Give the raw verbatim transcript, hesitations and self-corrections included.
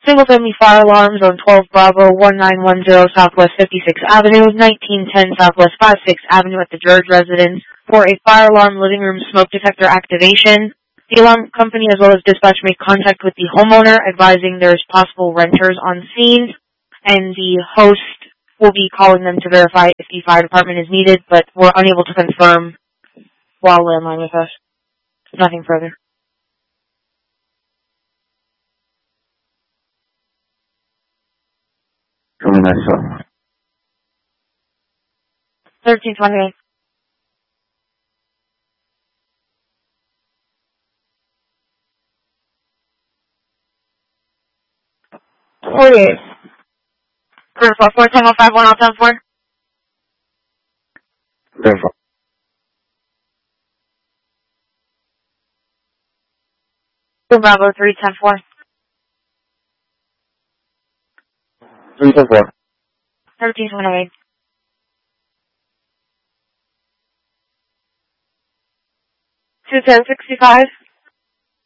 Single-family fire alarms on twelve Bravo one nine one zero Southwest fifty-sixth Avenue, nineteen ten Southwest fifty-sixth Avenue at the George residence for a fire alarm living room smoke detector activation. The alarm company as well as dispatch made contact with the homeowner advising there's possible renters on scene, and the host will be calling them to verify if the fire department is needed, but we're unable to confirm while landline with us. Nothing further. Really nice one. thirteen twenty-eight. forty-eight. Verify four ten oh five one out ten four. Verify. Bravo three ten four. three ten four. thirteen twenty-eight. two ten sixty-five.